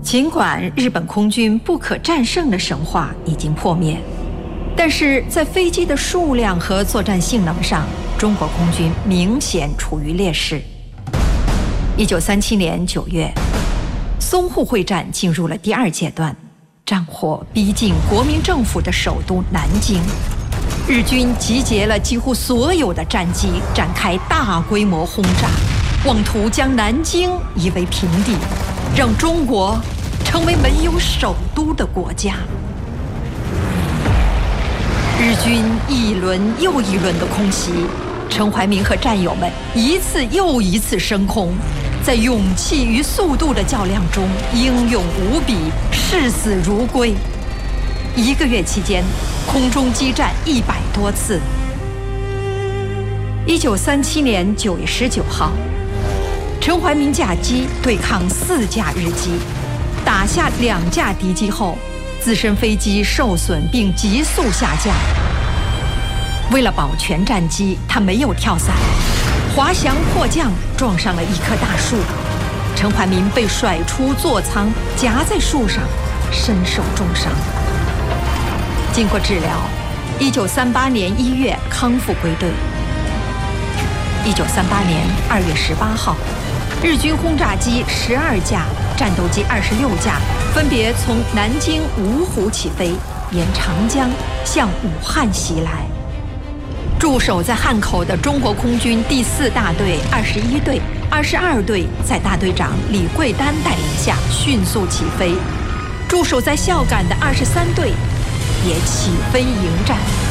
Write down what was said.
尽管日本空军不可战胜的神话已经破灭，但是在飞机的数量和作战性能上，中国空军明显处于劣势。1937年9月，淞沪会战进入了第2阶段，战火逼近国民政府的首都南京，日军集结了几乎所有的战机，展开大规模轰炸，妄图将南京夷为平地，让中国成为没有首都的国家。日军一轮又一轮的空袭，陈怀民和战友们一次又一次升空，在勇气与速度的较量中英勇无比，视死如归。1个月期间，空中激战100多次。1937年9月19号，陈怀民驾机对抗4架日机，打下2架敌机后，自身飞机受损并急速下降。为了保全战机，他没有跳伞，滑翔迫降，撞上了一棵大树。陈怀民被甩出座舱，夹在树上，身受重伤。经过治疗，1938年1月康复归队。1938年2月18号，日军轰炸机12架，战斗机26架，分别从南京芜湖起飞，沿长江向武汉袭来。驻守在汉口的中国空军第4大队21队、22队在大队长李桂丹带领下迅速起飞，驻守在孝感的23队也起飞迎战。